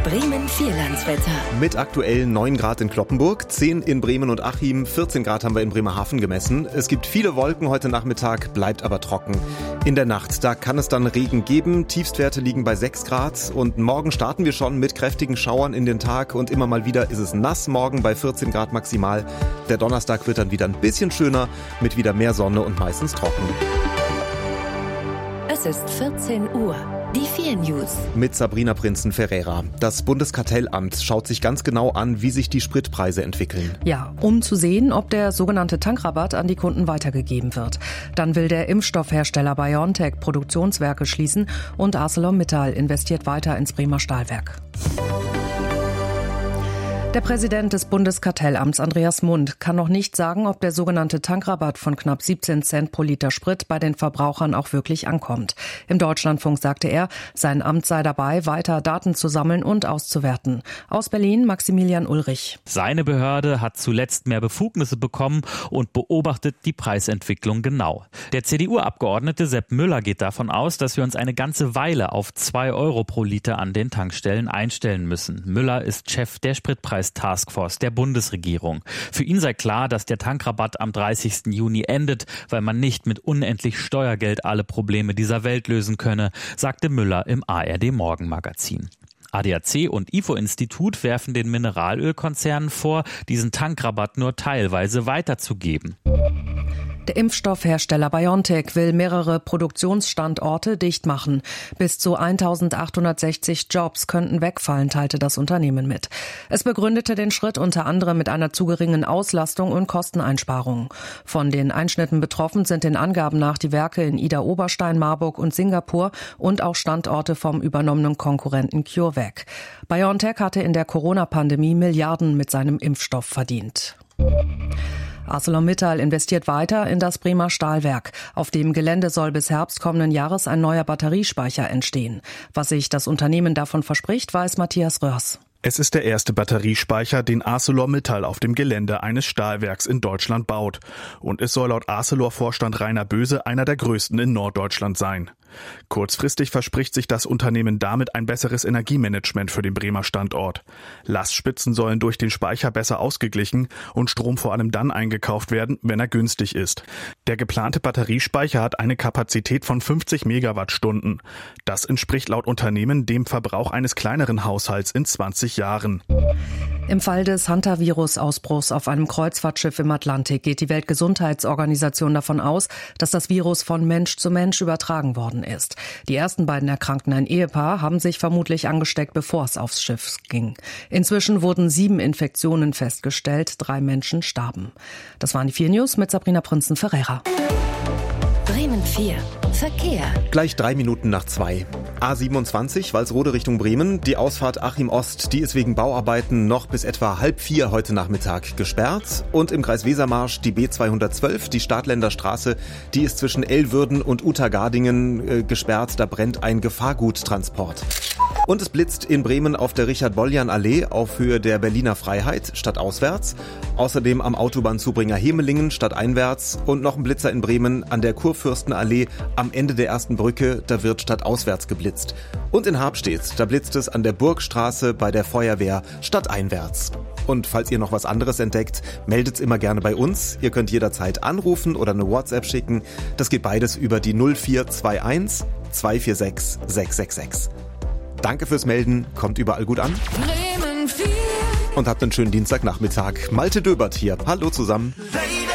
Bremen Vierlandswetter. Mit aktuell 9 Grad in Cloppenburg, 10 in Bremen und Achim, 14 Grad haben wir in Bremerhaven gemessen. Es gibt viele Wolken heute Nachmittag, bleibt aber trocken. In der Nacht, da kann es dann Regen geben. Tiefstwerte liegen bei 6 Grad. Und morgen starten wir schon mit kräftigen Schauern in den Tag. Und immer mal wieder ist es nass, morgen bei 14 Grad maximal. Der Donnerstag wird dann wieder ein bisschen schöner, mit wieder mehr Sonne und meistens trocken. Es ist 14 Uhr. Die 4 News. Mit Sabrina Prinzen-Ferreira. Das Bundeskartellamt schaut sich ganz genau an, wie sich die Spritpreise entwickeln. Ja, um zu sehen, ob der sogenannte Tankrabatt an die Kunden weitergegeben wird. Dann will der Impfstoffhersteller BioNTech Produktionswerke schließen und ArcelorMittal investiert weiter ins Bremer Stahlwerk. Der Präsident des Bundeskartellamts, Andreas Mund, kann noch nicht sagen, ob der sogenannte Tankrabatt von knapp 17 Cent pro Liter Sprit bei den Verbrauchern auch wirklich ankommt. Im Deutschlandfunk sagte er, sein Amt sei dabei, weiter Daten zu sammeln und auszuwerten. Aus Berlin Maximilian Ulrich. Seine Behörde hat zuletzt mehr Befugnisse bekommen und beobachtet die Preisentwicklung genau. Der CDU-Abgeordnete Sepp Müller geht davon aus, dass wir uns eine ganze Weile auf 2 Euro pro Liter an den Tankstellen einstellen müssen. Müller ist Chef der Spritpreis-Taskforce der Bundesregierung. Für ihn sei klar, dass der Tankrabatt am 30. Juni endet, weil man nicht mit unendlich Steuergeld alle Probleme dieser Welt lösen könne, sagte Müller im ARD-Morgenmagazin. ADAC und IFO-Institut werfen den Mineralölkonzernen vor, diesen Tankrabatt nur teilweise weiterzugeben. Der Impfstoffhersteller BioNTech will mehrere Produktionsstandorte dicht machen. Bis zu 1.860 Jobs könnten wegfallen, teilte das Unternehmen mit. Es begründete den Schritt unter anderem mit einer zu geringen Auslastung und Kosteneinsparungen. Von den Einschnitten betroffen sind den Angaben nach die Werke in Idar-Oberstein, Marburg und Singapur und auch Standorte vom übernommenen Konkurrenten CureVac. BioNTech hatte in der Corona-Pandemie Milliarden mit seinem Impfstoff verdient. ArcelorMittal investiert weiter in das Bremer Stahlwerk. Auf dem Gelände soll bis Herbst kommenden Jahres ein neuer Batteriespeicher entstehen. Was sich das Unternehmen davon verspricht, weiß Matthias Röhrs. Es ist der erste Batteriespeicher, den ArcelorMittal auf dem Gelände eines Stahlwerks in Deutschland baut. Und es soll laut Arcelor-Vorstand Rainer Böse einer der größten in Norddeutschland sein. Kurzfristig verspricht sich das Unternehmen damit ein besseres Energiemanagement für den Bremer Standort. Lastspitzen sollen durch den Speicher besser ausgeglichen und Strom vor allem dann eingekauft werden, wenn er günstig ist. Der geplante Batteriespeicher hat eine Kapazität von 50 Megawattstunden. Das entspricht laut Unternehmen dem Verbrauch eines kleineren Haushalts in 20 Jahren. Im Fall des Hantavirus-Ausbruchs auf einem Kreuzfahrtschiff im Atlantik geht die Weltgesundheitsorganisation davon aus, dass das Virus von Mensch zu Mensch übertragen worden ist. Die ersten beiden Erkrankten, ein Ehepaar, haben sich vermutlich angesteckt, bevor es aufs Schiff ging. Inzwischen wurden 7 Infektionen festgestellt, 3 Menschen starben. Das waren die 4 News mit Sabrina Prinzen-Ferreira. Bremen 4. Verkehr. Gleich 3 Minuten nach 2. A27, Walsrode Richtung Bremen. Die Ausfahrt Achim Ost, die ist wegen Bauarbeiten noch bis etwa 3:30 heute Nachmittag gesperrt. Und im Kreis Wesermarsch die B212, die Stadtländer Straße, die ist zwischen Elwürden und Utergardingen gesperrt. Da brennt ein Gefahrguttransport. Und es blitzt in Bremen auf der Richard-Boljan-Allee auf Höhe der Berliner Freiheit stadtauswärts. Außerdem am Autobahnzubringer Hemelingen stadteinwärts und noch ein Blitzer in Bremen an der Kurfürstenallee am Ende der ersten Brücke, da wird stadtauswärts geblitzt. Und in Habstedt, da blitzt es an der Burgstraße bei der Feuerwehr stadteinwärts. Und falls ihr noch was anderes entdeckt, meldet's immer gerne bei uns. Ihr könnt jederzeit anrufen oder eine WhatsApp schicken. Das geht beides über die 0421 246 666. Danke fürs Melden, kommt überall gut an. Bremen 4. Und habt einen schönen Dienstagnachmittag. Malte Döbert hier. Hallo zusammen. Baby.